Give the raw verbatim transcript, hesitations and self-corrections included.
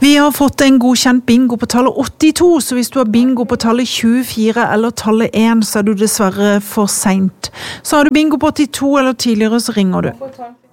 Vi har fått en godkjent bingo på tallet åttito, så hvis du har bingo på tallet tjuefire eller tallet en, så er du dessverre for sent. Så har du bingo på åttito eller tidligere, så ringer du.